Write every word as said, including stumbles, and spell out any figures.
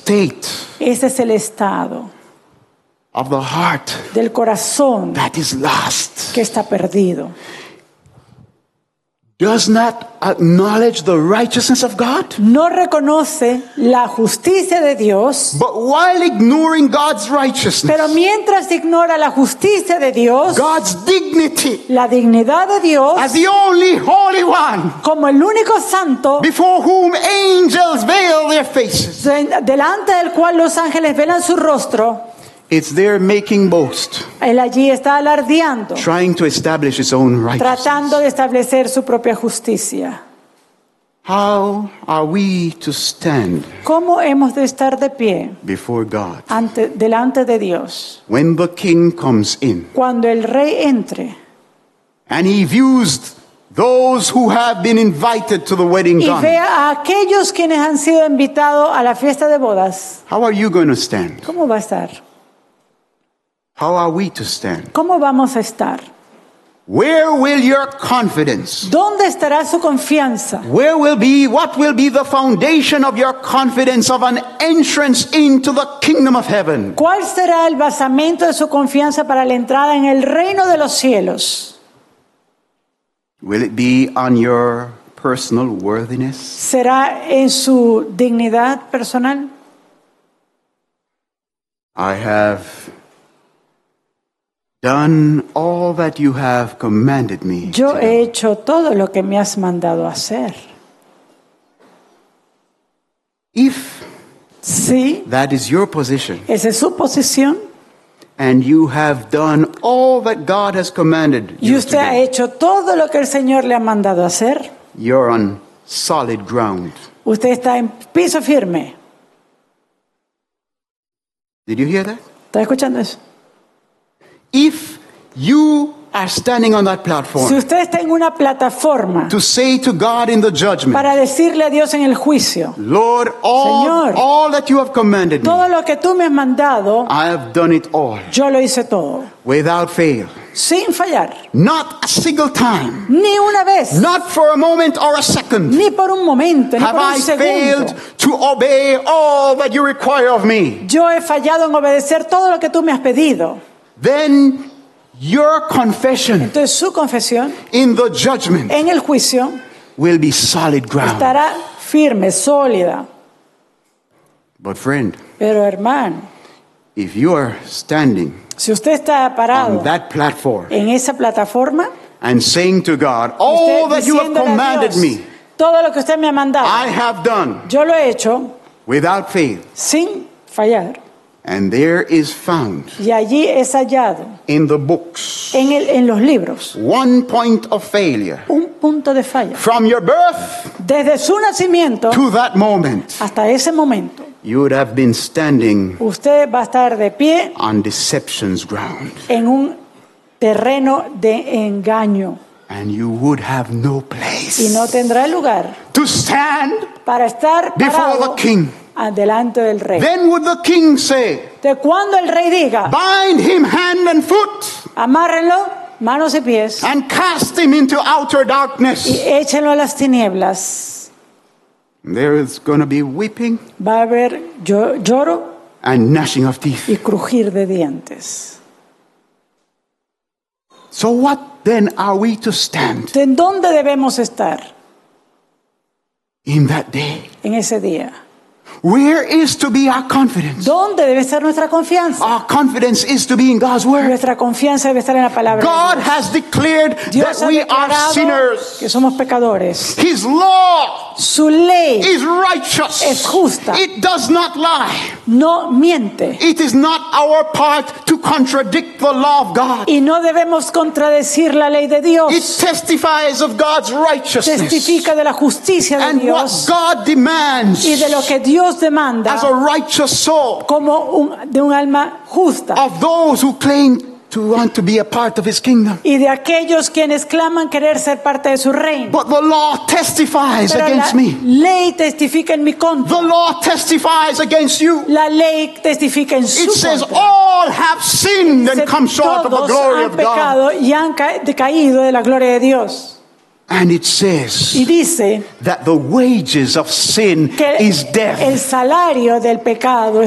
state Ese es el estado of the heart del corazón that is lost. que está perdido. Does not acknowledge the righteousness of God. No reconoce la justicia de Dios, But while ignoring God's righteousness, pero mientras ignora la justicia de Dios, God's dignity la dignidad de Dios, as the only holy one, como el único santo, before whom angels veil their faces, de- delante del cual los ángeles velan su rostro, it's there making boast, él allí está alardeando, trying to establish its own righteousness. tratando de establecer su propia justicia. How are we to stand ¿Cómo hemos de estar de pie before God ante, delante de Dios when the king comes in cuando el rey entre and he views those who have been invited to the wedding y garment? vea a aquellos quienes han sido invitados a la fiesta de bodas? How are you going to stand? ¿Cómo va a estar? How are we to stand? ¿Cómo vamos a estar? Where will your confidence? ¿Dónde estará su confianza? Where will be, what will be the foundation of your confidence of an entrance into the kingdom of heaven? ¿Cuál será el basamento de su confianza para la entrada en el reino de los cielos? Will it be on your personal worthiness? ¿Será en su dignidad personal? I have done all that you have commanded me. Yo to he do. hecho todo lo que me has mandado hacer. If Sí, that is your position, esa es su posición. and you have done all that God has commanded Y you usted to ha do, hecho todo lo que el Señor le ha mandado hacer. you're on solid ground. Usted está en piso firme. Did you hear that? ¿Está escuchando eso? If you are standing on that Si platform usted está en una plataforma to say to God in the judgment, para decirle a Dios en el juicio, Lord, all, Señor, all that you have commanded me, todo lo que tú me has mandado, I have done it all yo lo hice todo, without fail. sin fallar, Not a single time, ni una vez, not for a moment or a second, ni por un momento, ni have por un I failed segundo. to obey all that you require of me. Yo he fallado en obedecer todo lo que tú me has pedido. Then your confession Entonces su confesión in the judgment en el juicio will be solid ground. estará firme, sólida. But friend, Pero hermano, if you are standing si usted está parado on that platform en esa plataforma, and saying to God, usted all that you have diciéndole a commanded Dios, me, todo lo que usted me ha mandado, I have done yo lo he hecho without fail. sin fallar. And there is found Y allí es hallado in the books en, el, en los libros one point of failure. un punto de falla. From your birth Desde su nacimiento to that moment, hasta ese momento, you would have been standing usted va a estar de pie on deception's ground. en un terreno de engaño And you would have no y place no tendrá lugar to stand para estar before parado the king. delante del rey. Then would the king say, De cuando el rey diga, bind him hand and foot amárrenlo, manos y pies, and cast him into outer darkness. y échenlo a las tinieblas. There is going to be weeping Va a haber llo- lloro and gnashing of teeth. y crujir de dientes. So what then are we to stand ¿En dónde debemos estar in that day? en ese día? Where is to be our confidence? ¿Dónde debe estar nuestra confianza? Our confidence is to be in God's word. Nuestra confianza debe estar en la palabra God de Dios. has declared Dios that ha we are declarado sinners. que somos pecadores. His law Su ley is righteous. es justa. It does not lie. no miente. It is not our part to contradict the law of God. Y no debemos contradecir la ley de It Dios. testifies of God's righteousness Testifica de la justicia de and what Dios God demands y de lo que Dios demanda as a righteous soul como un, de un alma justa. of those who claim to want to be a part of His kingdom. Y de aquellos quienes claman querer ser parte de su reino. But the law testifies Pero against la me. ley testifica en mi contra. The law testifies against you. La ley testifica en su It says contra. all have sinned and Dice, come short of the todos glory han of God. pecado y han ca- decaído de la gloria de Dios. And it says Y dice that the wages of sin que is death. el salario del pecado